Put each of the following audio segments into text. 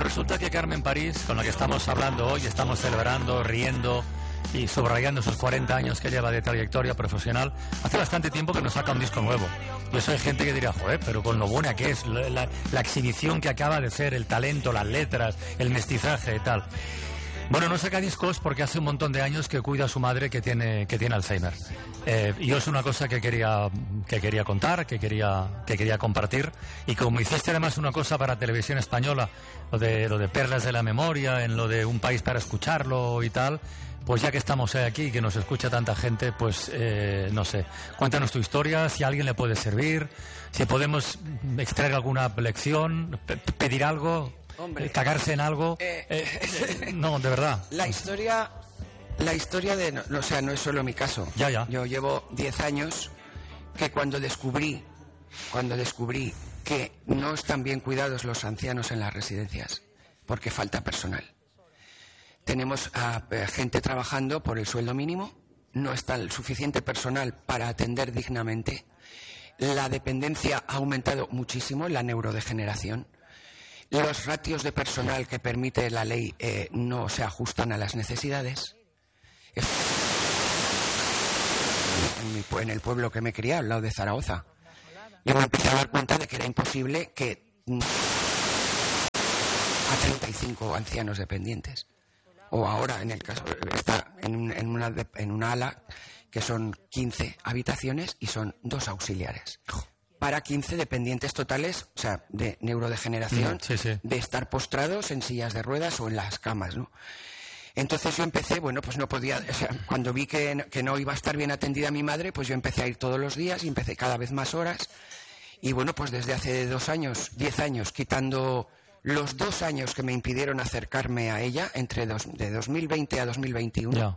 resulta que Carmen París, con la que estamos hablando hoy, estamos celebrando, riendo y subrayando sus 40 años que lleva de trayectoria profesional, hace bastante tiempo que nos saca un disco nuevo. Y eso hay gente que dirá, joder, pero con lo buena que es, la exhibición que acaba de hacer, el talento, las letras, el mestizaje y tal. Bueno, no saca discos porque hace un montón de años que cuida a su madre que tiene Alzheimer. Y yo es una cosa que quería contar, que quería compartir. Y como hiciste además una cosa para Televisión Española, lo de Perlas de la Memoria, en lo de Un País para Escucharlo y tal, pues ya que estamos aquí y que nos escucha tanta gente, pues no sé, cuéntanos tu historia, si a alguien le puede servir, si podemos extraer alguna lección, pedir algo. Hombre, cagarse en algo. No, de verdad. La historia de... o sea, no es solo mi caso. Ya. Yo llevo 10 años que cuando descubrí que no están bien cuidados los ancianos en las residencias, porque falta personal. Tenemos a gente trabajando por el sueldo mínimo, no está el suficiente personal para atender dignamente. La dependencia ha aumentado muchísimo, la neurodegeneración. Los ratios de personal que permite la ley no se ajustan a las necesidades. En el pueblo que me crié, al lado de Zaragoza, yo me empecé a dar cuenta de que era imposible que a 35 ancianos dependientes. O ahora, en el caso, está en una ala que son 15 habitaciones y son 2 auxiliares. Para 15 dependientes totales, o sea, de neurodegeneración, sí. de estar postrados en sillas de ruedas o en las camas, ¿no? Entonces yo empecé, pues no podía, o sea, cuando vi que no iba a estar bien atendida mi madre, pues yo empecé a ir todos los días y empecé cada vez más horas. Y bueno, pues desde hace 10 años, quitando los 2 años que me impidieron acercarme a ella, de 2020 a 2021,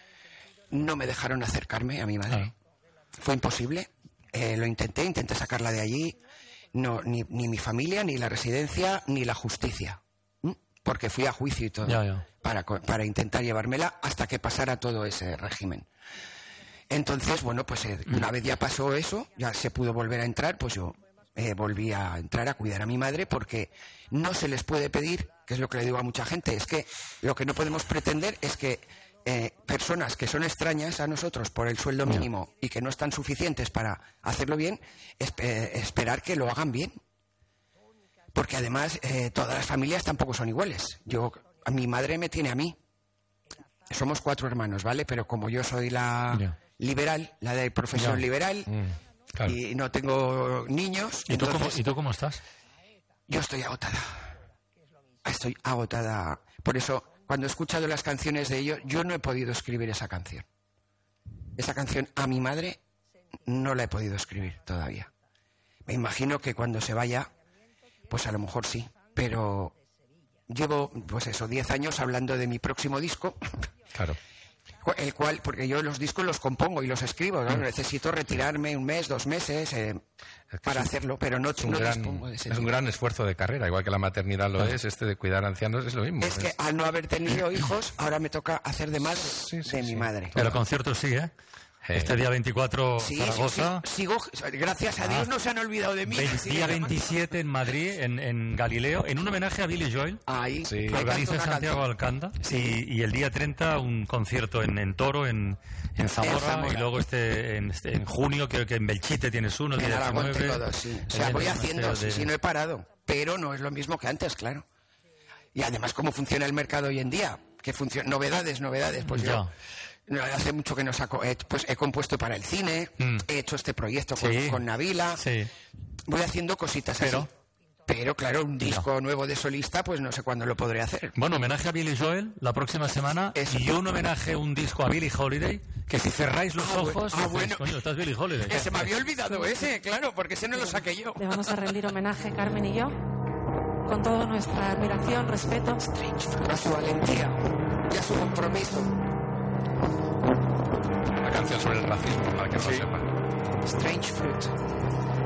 no me dejaron acercarme a mi madre. Fue imposible. Lo intenté sacarla de allí, ni mi familia, ni la residencia, ni la justicia, porque fui a juicio y todo para intentar llevármela hasta que pasara todo ese régimen. Entonces, bueno, pues una vez ya pasó eso, ya se pudo volver a entrar, pues yo volví a entrar a cuidar a mi madre, porque no se les puede pedir, que es lo que le digo a mucha gente, es que lo que no podemos pretender es que personas que son extrañas a nosotros por el sueldo mínimo y que no están suficientes para hacerlo bien, esperar que lo hagan bien. Porque además todas las familias tampoco son iguales. Mi madre me tiene a mí. Somos 4 hermanos, ¿vale? Pero como yo soy la liberal, la de profesión liberal, claro, y no tengo niños... ¿Y tú cómo estás? Yo estoy agotada. Estoy agotada. Por eso... Cuando he escuchado las canciones de ellos, yo no he podido escribir esa canción. Esa canción a mi madre no la he podido escribir todavía. Me imagino que cuando se vaya, pues a lo mejor sí. Pero llevo, 10 años hablando de mi próximo disco. Claro. El cual, porque yo los discos los compongo y los escribo, ¿no? Necesito retirarme 1 mes, 2 meses para hacerlo, pero no dispongo de ese tiempo. Es un gran esfuerzo de carrera, igual que la maternidad lo es, de cuidar ancianos es lo mismo. Es que al no haber tenido hijos, ahora me toca hacer de madre de mi madre. Pero conciertos sí, ¿eh? Este día 24 Zaragoza. Sigo, gracias a Dios no se han olvidado de mí. Día 27 en Madrid, en Galileo, en un homenaje a Billy Joel. Ahí, que organiza Santiago Alcanda. Y el día 30 un concierto en Toro, en Zamora. Y luego en junio, creo que en Belchite tienes uno, el día 19. O sea, voy haciendo, si no he parado. Pero no es lo mismo que antes, claro. Y además, cómo funciona el mercado hoy en día. Novedades, pues yo... Hace mucho que no saco, pues he compuesto para el cine, he hecho este proyecto con Nabila, voy haciendo cositas así. Pero claro, un disco nuevo de solista, pues no sé cuándo lo podré hacer. Bueno, homenaje a Billy Joel la próxima semana y un homenaje, un disco a Billie Holiday, que si cerráis los ojos, bueno. Coño, estás Billie Holiday. Se me había olvidado ese, claro, porque ese no lo saqué yo. Le vamos a rendir homenaje, Carmen y yo, con toda nuestra admiración, respeto. A su valentía y a su compromiso. Una canción sobre el racismo, para que no lo sepa. Strange Fruit.